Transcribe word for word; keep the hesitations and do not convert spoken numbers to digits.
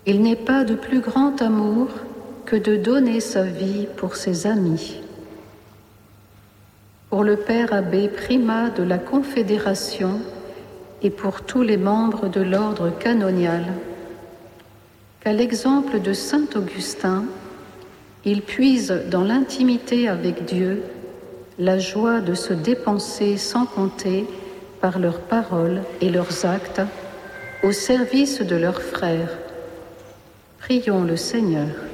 Il n'est pas de plus grand amour que de donner sa vie pour ses amis. Pour le Père abbé primat de la Confédération et pour tous les membres de l'ordre canonial, qu'à l'exemple de saint Augustin, ils puisent dans l'intimité avec Dieu la joie de se dépenser sans compter par leurs paroles et leurs actes au service de leurs frères. Prions le Seigneur.